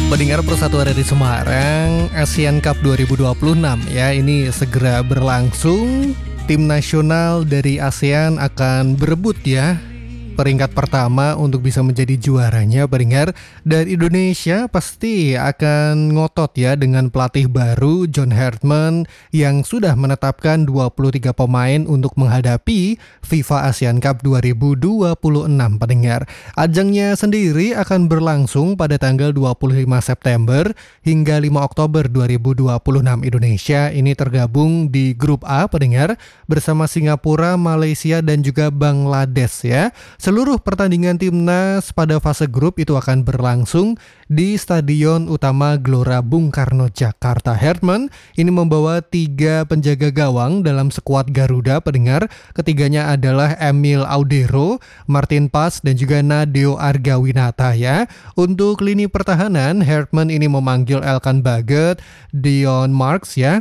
Pendengar Persatuan dari Semarang, Asian Cup 2026 ya, ini segera berlangsung. Tim nasional dari ASEAN akan berebut ya peringkat pertama untuk bisa menjadi juaranya, pendengar. Dan Indonesia pasti akan ngotot ya dengan pelatih baru John Hartman yang sudah menetapkan 23 pemain untuk menghadapi FIFA ASEAN Cup 2026, pendengar. Ajangnya sendiri akan berlangsung pada tanggal 25 September hingga 5 Oktober 2026. Indonesia ini tergabung di grup A, pendengar, bersama Singapura, Malaysia dan juga Bangladesh ya. Seluruh pertandingan timnas pada fase grup itu akan berlangsung di Stadion Utama Gelora Bung Karno, Jakarta. Hartman ini membawa 3 penjaga gawang dalam skuad Garuda, pendengar. Ketiganya adalah Emil Audero, Martin Pas dan juga Nadeo Argawinata ya. Untuk lini pertahanan, Hartman ini memanggil Elkan Baget, Dion Marks ya.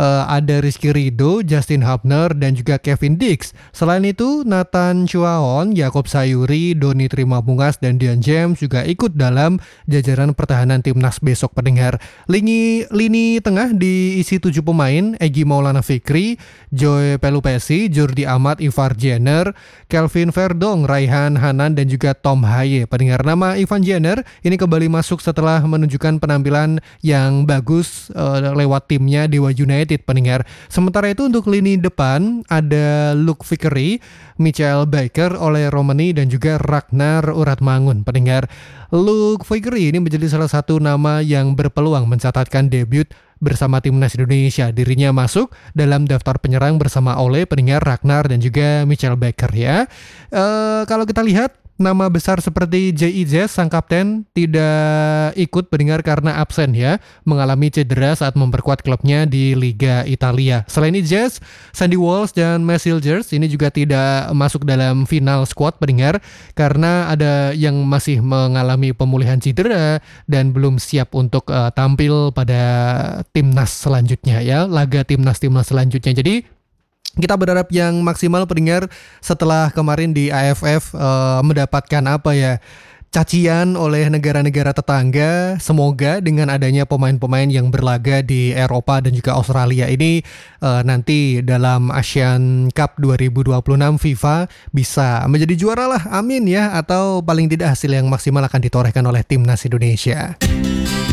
Ada Rizky Ridho, Justin Hubner dan juga Kevin Dix. Selain itu, Nathan Chuaon, Yakob Sayuri, Doni Trimapungas dan Dion James juga ikut dalam jajaran pertahanan timnas besok, pendengar. Lini tengah diisi 7 pemain: Egy Maulana Fikri, Joy Pelupesi, Jordi Amat, Ivar Jenner, Kelvin Verdong, Raihan Hanan dan juga Tom Haye. Pendengar, nama Ivan Jenner ini kembali masuk setelah menunjukkan penampilan yang bagus lewat timnya Dewa United, pendengar. Sementara itu untuk lini depan ada Luke Vickery, Michael Baker, Ole Romani dan juga Ragnar Uratmangun, pendengar. Luke Vickery ini menjadi salah satu nama yang berpeluang mencatatkan debut bersama timnas Indonesia. Dirinya masuk dalam daftar penyerang bersama Ole, pendengar, Ragnar dan juga Michael Baker ya. Kalau kita lihat nama besar seperti J.I. Jazz, sang kapten, tidak ikut, pendengar, karena absen ya, mengalami cedera saat memperkuat klubnya di Liga Italia. Selain itu, Jazz, Sandy Walsh dan Matt Silgers ini juga tidak masuk dalam final squad, pendengar, karena ada yang masih mengalami pemulihan cedera dan belum siap untuk tampil pada timnas selanjutnya ya, laga timnas selanjutnya. Jadi kita berharap yang maksimal, pendengar, setelah kemarin di AFF mendapatkan cacian oleh negara-negara tetangga. Semoga dengan adanya pemain-pemain yang berlaga di Eropa dan juga Australia ini nanti dalam Asian Cup 2026 FIFA bisa menjadi juara lah, amin ya, atau paling tidak hasil yang maksimal akan ditorehkan oleh timnas Indonesia.